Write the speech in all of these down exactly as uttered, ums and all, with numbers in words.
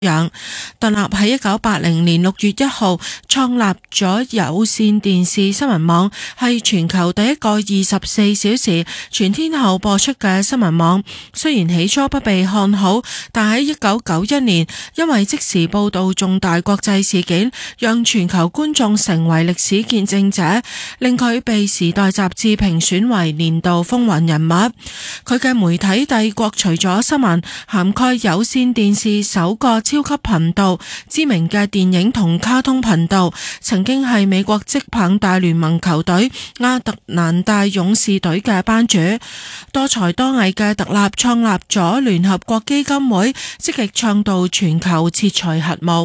樣。鄧立喺一九八零年六月一號創立咗有線電視新聞網，係全球第一個二十四小時全天候播出嘅新聞網。雖然起初不被看好，但喺一九九一年因為即時報道重大國際事件，讓全球觀眾成為歷史見證者，令佢被時代雜誌評選為年度風雲人物。佢嘅媒體帝國除咗新聞，涵蓋有線電視首個超級頻道、知名嘅電影同卡通頻道，曾經係美國職棒大聯盟球隊亞特蘭大勇士隊嘅班主。多才多藝嘅特立創立咗聯合國基金會，積極倡導全球撤除核武。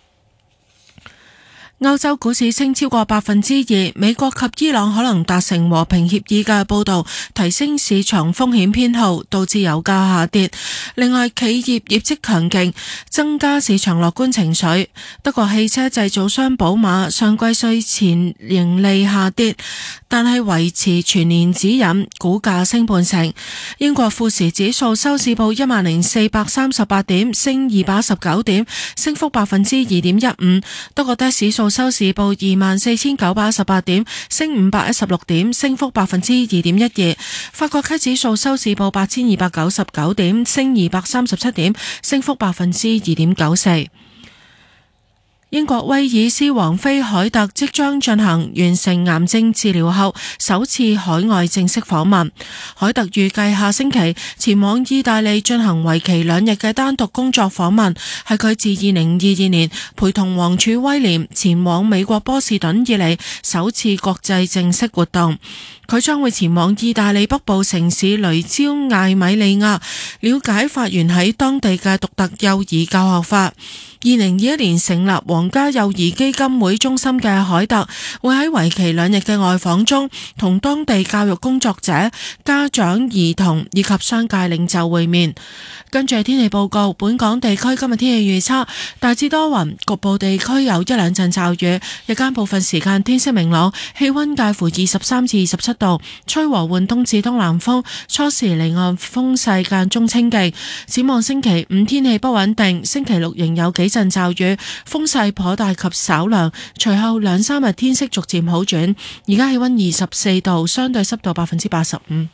歐洲股市升超過百分之二，美國及伊朗可能達成和平協議嘅報道提升市場風險偏好，導致油價下跌。另外，企業業績強勁，增加市場樂觀情緒。德國汽車製造商寶馬上季稅前盈利下跌，但係維持全年指引，股價升半成。英國富時指數收市報一萬零四百三十八點，升二百一十九點，升幅百分之二點一五。德國的指數收市報二萬四千九百一十八點，升五百一十六點，升幅百分之二點一二。法國 K 指數收市報八千二百九十九點，升二百三十七點，升幅百分之二點九四。英國威爾斯王妃凱特即將進行完成癌症治療後首次海外正式訪問。凱特預計下星期前往意大利進行為期兩日嘅單獨工作訪問，係佢自二零二二年陪同王儲威廉前往美國波士頓以嚟首次國際正式活動。佢將會前往意大利北部城市雷焦艾米利亞，了解法源喺當地嘅獨特幼兒教學法。二零二一年成立皇家幼兒基金會中心嘅凱特，會喺為期兩日嘅外訪中，同當地教育工作者、家長、兒童以及商界領袖會面。跟住天氣報告，本港地區今日天氣預測大致多雲，局部地區有一兩陣驟雨，日間部分時間天色明朗，氣溫介乎二十三至二十七度，吹和緩東至東南風，初時離岸風勢間中清勁。展望星期五天氣不穩定，星期六仍有幾陣驟雨，風勢頗大及稍涼，隨後兩三日天色逐漸好轉。而家氣溫二十四度，相對濕度百分之八十五。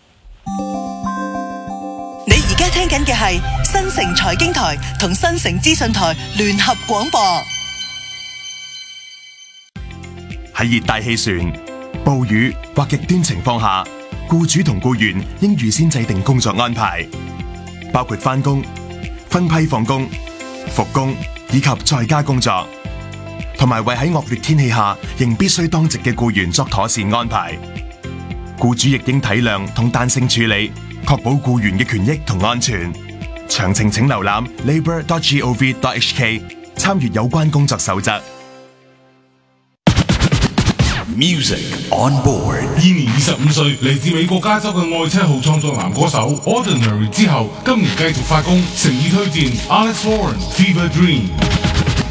你而家聽緊嘅係新城財經台同新城資訊台聯合廣播。 喺熱帶氣旋、暴雨或極端情況下，僱主同僱員應預先制定工作安排，包括返工、分批放工、復工以及在家工作，同埋為喺惡劣天氣下仍必須當值嘅僱員作妥善安排。僱主亦應體諒同彈性處理，確保僱員嘅權益同安全。詳情請瀏覽 labour dot gov dot h k 參閱有關工作守則。 Music on board。現年二十五歲，嚟自美國加州嘅愛車號創作男歌手 Ordinary 之後，今年繼續發功，誠意推薦 Alex Warren Fever Dream。